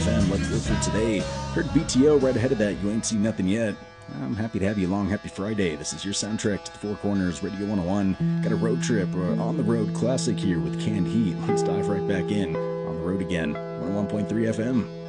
FM. Let's go for today. Heard BTO right ahead of that. You ain't seen nothing yet. I'm happy to have you along. Happy Friday. This is your soundtrack to the Four Corners Radio 101. Got a road trip or on the road classic here with Canned Heat. Let's dive right back in. On the road again. 101.3 FM.